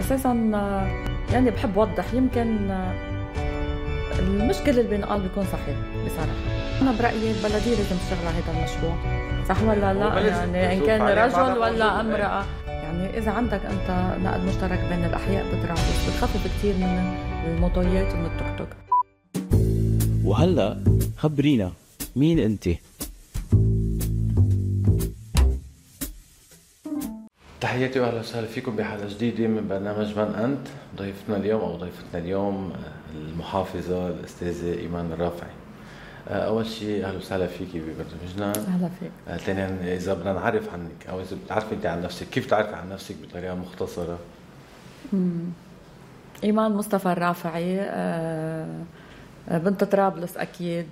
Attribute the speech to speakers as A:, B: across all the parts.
A: أساساً يعني بحب وضح يمكن المشكلة اللي بينقال بيكون صحيح بصراحة. أنا برأيي البلدية لازم تشتغل على هذا المشروع، صح ولا لا؟ يعني إن كان رجل ولا امرأة، يعني إذا عندك أنت نقل مشترك بين الأحياء بطرابلس بتخفف كتير من الموتويات ومن التوك توك.
B: وهلأ خبرينا مين أنت؟
C: تحياتي واهلا وسهلا فيكم بحلقه جديده من برنامج من انت. ضيفتنا اليوم او ضيفتنا اليوم المحافظه الاستاذه ايمان الرافعي. اول شيء اهلا وسهلا فيكي ببرنامجنا.
A: اهلا فيك.
C: ثانيا اذا بدنا نعرف عنك او اذا بتعرفي انت عن نفسك، كيف تعرفي عن نفسك بطريقه مختصره؟
A: ايمان مصطفى الرافعي، بنت طرابلس اكيد،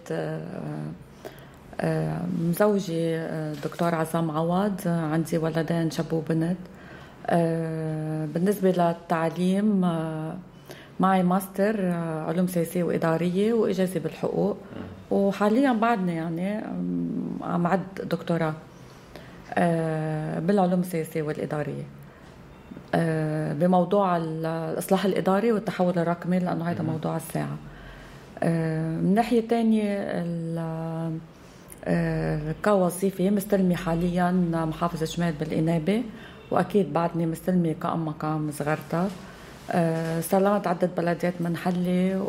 A: مزوجي دكتور عصام عوض، عندي ولدين شاب وبنت. بالنسبة للتعليم معي ماستر علوم سياسية وإدارية وإجازة بالحقوق، وحاليا بعدني يعني عم عد دكتوراه بالعلوم السياسية والإدارية بموضوع الإصلاح الإداري والتحول الرقمي، لأنه هذا موضوع الساعة. من ناحية تانية كوظيفة مستلمي حاليا محافظة شمال بالإنابة، وأكيد بعدني مستلمي كأم مقام صغرتها. استلمت عدة بلديات منحلة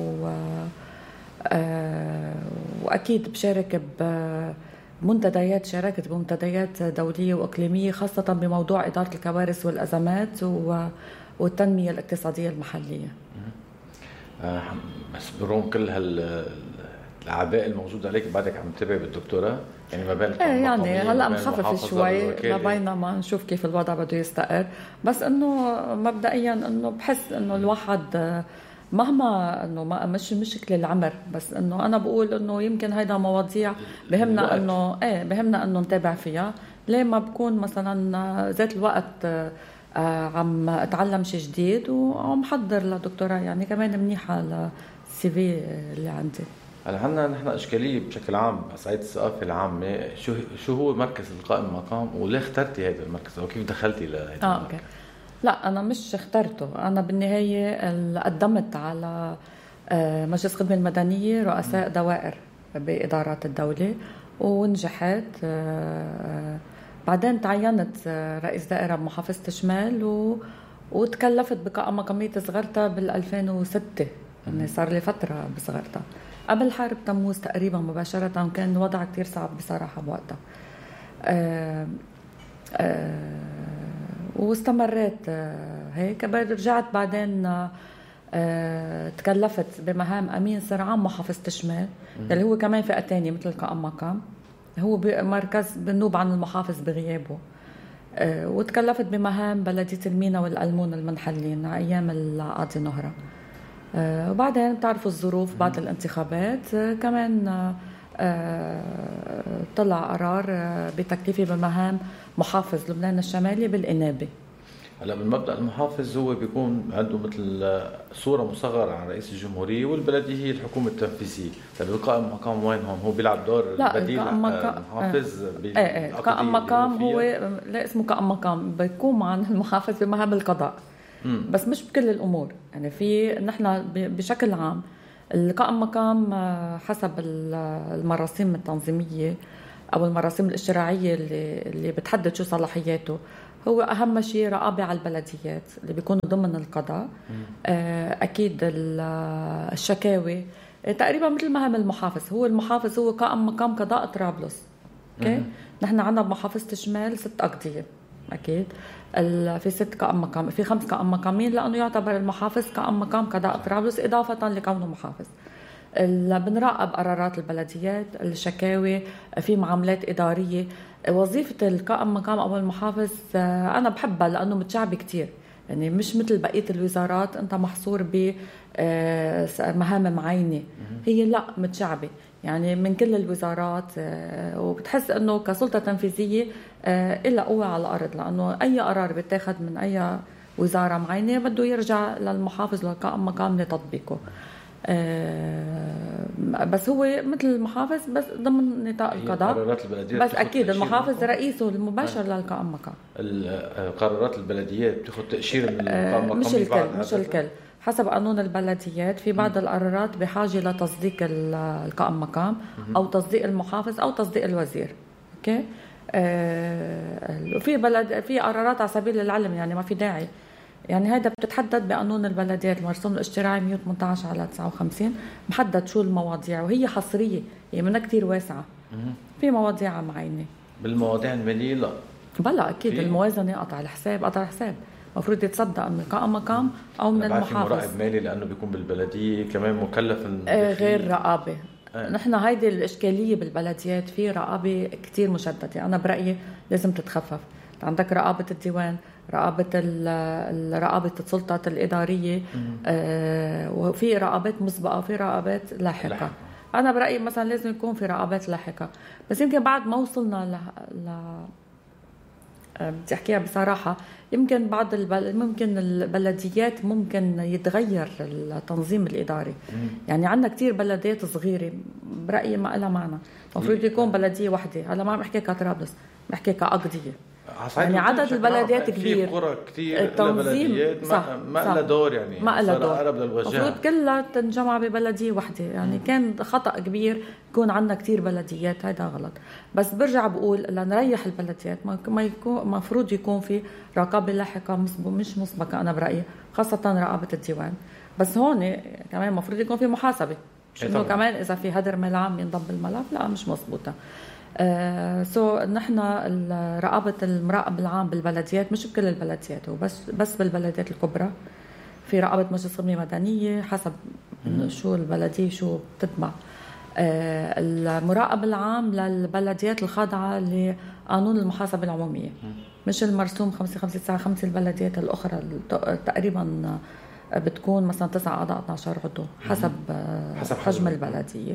A: وأكيد بشارك بمنتديات، شاركت بمنتديات دولية وإقليمية خاصة بموضوع إدارة الكوارث والأزمات والتنمية الاقتصادية المحلية.
C: بس برغم كل الأعباء الموجودة عليك بعدك عم تتابع بالدكتوراه، يعني ما بين
A: يعني هلا مخفف شوي لبينما نشوف كيف الوضع بده يستقر، بس انه مبدئيا انه بحس انه الواحد مهما انه مش مشكله العمر، بس انه انا بقول انه يمكن هيدا مواضيع بهمنا انه بهمنا انه نتابع فيها. ليه ما بكون مثلا ذات الوقت عم اتعلم شيء جديد وعم حضر لدكتوراه، يعني كمان منيحه للسي في اللي عندي.
C: هلا عندنا نحن اشكاليه بشكل عام بصعيد الثقافه العامه، شو هو مركز القائم مقام وليه اخترتي هذا المركز او كيف دخلتي لهذا المركز؟
A: أوكي. لا انا مش اخترته، انا بالنهايه قدمت على مجلس الخدمه المدنيه رؤساء دوائر بادارات الدوله ونجحت. بعدين تعينت رئيس دائره بمحافظه شمال وتكلفت بقائمة مقامية صغرتها بال2006، يعني صار لي فترة بصغرتها قبل حرب تموز تقريبا مباشرة، وكان الوضع كتير صعب بصراحة بوقتها. واستمريت هيك. رجعت بعدين تكلفت بمهام أمين سر عام محافظة شمال، اللي هو كمان فئة تانية مثل قائم مقام، هو مركز بنوب عن المحافظ بغيابه. وتكلفت بمهام بلدية المينا والألمون المنحلين أيام القاضي نهرة. وبعدين تعرفوا الظروف بعد الانتخابات كمان طلع قرار بتكليفي بمهام محافظ لبنان الشمالي بالإنابة.
C: هلا بالمبدأ المحافظ هو بيكون عنده مثل صورة مصغرة عن رئيس الجمهورية، والبلدية هي الحكومة التنفيذية. طيب القائم مقام وين هو بيلعب دور بديل المحافظ؟
A: القائم مقام هو لا اسمه قائم مقام، بيقوم عن المحافظ بمهام القضاء. بس مش بكل الأمور، يعني في نحن بشكل عام القائم مقام حسب المراسيم التنظيمية أو المراسيم الاشتراعية اللي بتحدد شو صلاحياته. هو أهم شيء رقابة على البلديات اللي بيكونوا ضمن القضاء. أكيد الشكاوي تقريبا مثل مهام المحافظ. هو المحافظ هو قائم مقام قضاء طرابلس. نحن عنا بمحافظة الشمال 6 أقضية، أكيد في 6 قائم مقام، في 5 قائم مقامين، لأنه يعتبر المحافظ قائم مقام قضاء طرابلس إضافة لكونه محافظ. بنراقب قرارات البلديات، الشكاوي، في معاملات إدارية. وظيفة القائم مقام أو المحافظ أنا بحبها لأنه متشعبي كتير، يعني مش مثل بقية الوزارات أنت محصور بمهام معينة. هي لا متشعبي يعني من كل الوزارات، وبتحس أنه كسلطة تنفيذية إلا قوة على الأرض، لأنه أي قرار بيتاخد من أي وزارة معينة بده يرجع للمحافظ والقائم مقام لتطبيقه. بس هو مثل المحافظ بس ضمن نطاق القضاء.
C: قرارات البلديات
A: بس اكيد المحافظ رئيسه المباشر للقائم مقام.
C: قرارات البلديات بتاخذ تاشيره من القائم مقام.
A: مش الكل حسب قانون البلديات. في بعض القرارات بحاجه لتصديق القائم مقام او تصديق المحافظ او تصديق الوزير. اوكي. في قرارات على سبيل العلم يعني ما في داعي، يعني هذا بتتحدد بقانون البلديات المرسوم الاشتراعي 118/59 محدد شو المواضيع، وهي حصريه هي منها كتير واسعه. في مواضيع معينه.
C: بالمواضيع الماليه لا
A: بلا اكيد الموازنه قطع الحساب المفروض يتصدق من قائم مقام او من المحافظ.
C: في مراقب مالي لانه بيكون بالبلديه كمان مكلف
A: غير رقابه. نحن هيدي الاشكاليه بالبلديات، في رقابه كتير مشدده. انا برايي لازم تتخفف. عندك رقابه الديوان، رقابه السلطات الاداريه، وفي رقابات مسبقه وفي رقابات لاحقه. انا برايي مثلا لازم يكون في رقابات لاحقه، بس يمكن بعد ما وصلنا بدي احكيها بصراحه، يمكن ممكن البلديات ممكن يتغير التنظيم الاداري. يعني عندنا كتير بلديات صغيره برايي ما لها معنى، المفروض يكون بلديه واحده. هلا ما عم بحكي كطرابلس، بحكي كأقضيه. يعني عدد البلديات كبير،
C: في قرى كتير بلديات ما لها دور، يعني
A: ما لها دور.
C: اقرب للوجهات،
A: المفروض كلها تنجمع ببلديه واحده. يعني كان خطا كبير يكون عندنا كتير بلديات، هذا غلط. بس برجع بقول لنريح البلديات ما يكون مفروض يكون في رقابه لاحقه مش مسبقه. انا برايي خاصه رقابه الديوان. بس هون كمان مفروض يكون في محاسبه، مش انه كمان اذا في هدر مال عام ينضم بالملف، لا مش مزبوطه. نحن رقابة المراقب العام بالبلديات مش بكل البلديات، هو بس بالبلديات الكبرى. في رقابة مجلس خدمة مدنية حسب شو البلدية شو بتتبع. المراقب العام للبلديات الخاضعة لقانون المحاسبة العمومية، مش المرسوم 5 البلديات الأخرى تقريبا بتكون مثلا 9 أعضاء 12 عضو حسب حجم البلدية.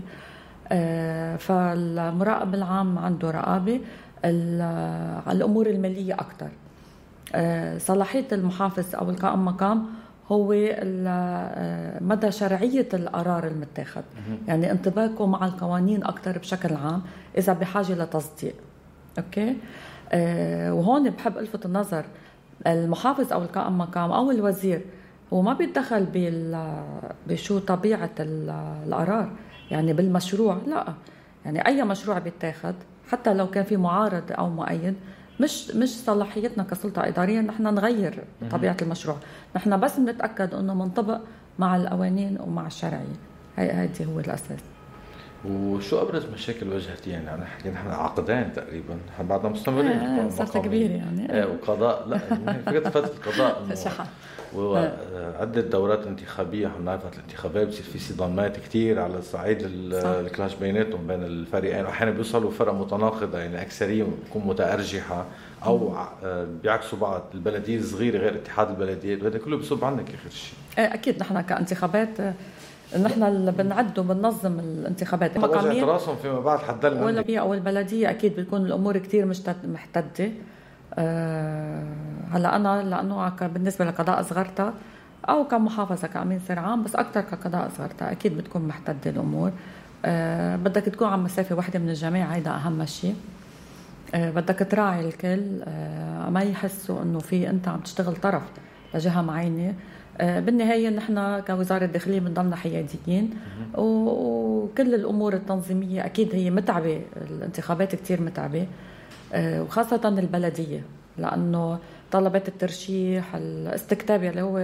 A: فالمراقب العام عنده رقابة على الأمور المالية أكتر. صلاحية المحافظ أو القائم مقام هو مدى شرعية القرار المتاخد، يعني انطباقه مع القوانين أكتر بشكل عام إذا بحاجة لتصديق. أوكي. وهون بحب ألفت النظر، المحافظ أو القائم مقام أو الوزير هو ما بيتدخل بشو طبيعة القرار، يعني بالمشروع لا. يعني أي مشروع بيتاخد حتى لو كان في معارض أو مؤيد، مش صلاحيتنا كسلطة إدارية نحن نغير طبيعة المشروع. نحن بس نتأكد أنه منطبق مع القوانين ومع الشرعية. هذه هو الأساس.
C: وشو أبرز مشاكل واجهتي؟ يعني نحن عقدين تقريبا، نحن بعدنا مستمرين.
A: صرت كبير يعني.
C: وقضاء لا فكرة فترة القضاء وعدة دورات انتخابية. نحن نعرف الانتخابات بصير في صدامات كتير على الصعيد الكلاش بيناتهم بين الفريقين، أحيانا بيوصلوا فرق متناقضة، يعني أكثرية بتكون متأرجحة أو بيعكسوا بعض. البلدية الصغيرة غير اتحاد البلديات، وهذا كله بيصب عنك آخر شيء.
A: أكيد نحن كانتخابات نحن اللي بنعد وبننظم الانتخابات.
C: وجهة راسهم فيما بعد حدلنا
A: ولا أو البلدية أكيد بتكون الأمور كتير محتدة. هلا أنا لأنه بالنسبة لقضاء أصغرتها أو كمحافظة كأمين سر عام، بس أكتر كقضاء أصغرتها أكيد بتكون محتدة الأمور. بدك تكون على مسافة واحدة من الجميع، هيدا أهم شيء. بدك تراعي الكل، ما يحسوا إنه في أنت عم تشتغل طرف لجهة معينة. بالنهاية نحن كوزارة الداخلية بنضلنا حياديين، وكل الأمور التنظيمية أكيد هي متعبة. الانتخابات كتير متعبة، وخاصة البلدية، لأنه طلبات الترشيح الاستكتاب اللي هو